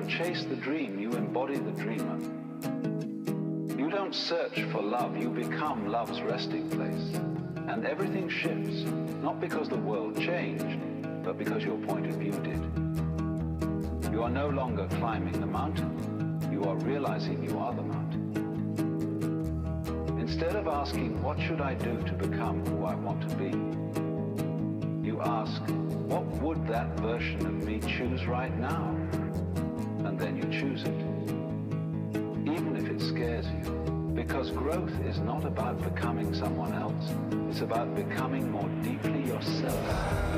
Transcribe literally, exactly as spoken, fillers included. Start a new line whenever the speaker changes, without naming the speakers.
chase the dream, you embody the dreamer. You don't search for love, you become love's resting place. And everything shifts, not because the world changed, but because your point of view did. You are no longer climbing the mountain, you are realizing you are the mountain. Instead of asking, what should I do to become who I want to be? You ask, what would that version of me choose right now? And then you choose it. Even if it scares you. Because growth is not about becoming someone else. It's about becoming more deeply yourself.